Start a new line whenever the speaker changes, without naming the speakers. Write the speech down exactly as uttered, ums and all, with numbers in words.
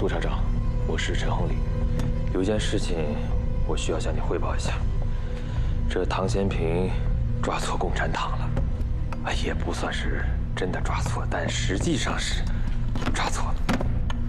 督察长，我是陈亨利，有一件事情我需要向你汇报一下。这唐贤平抓错共产党了，啊，也不算是真的抓错，但实际上是抓错了。